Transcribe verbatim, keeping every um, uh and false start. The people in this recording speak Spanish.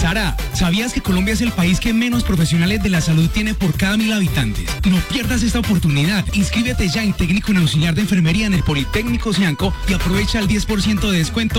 Sara, ¿sabías que Colombia es el país que menos profesionales de la salud tiene por cada mil habitantes? No pierdas esta oportunidad. Inscríbete ya en técnico en auxiliar de enfermería en el Politécnico Sianco y aprovecha el diez por ciento de descuento